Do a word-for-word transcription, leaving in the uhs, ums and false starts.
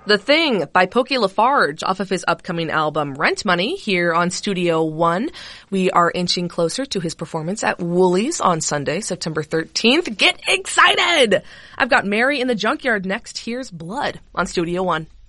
The Thing by Pokey Lafarge off of his upcoming album Rent Money here on Studio One. We are inching closer to his performance at Woolies on Sunday, September thirteenth. Get excited! I've got Mary in the Junkyard next. Here's Blood on Studio One.